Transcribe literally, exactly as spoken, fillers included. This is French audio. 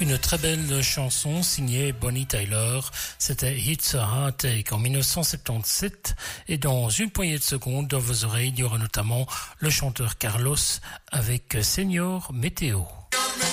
Une très belle chanson signée Bonnie Tyler, c'était It's a Hard Take en dix-neuf cent soixante-dix-sept et dans une poignée de secondes dans vos oreilles il y aura notamment le chanteur Carlos avec Señor Météo.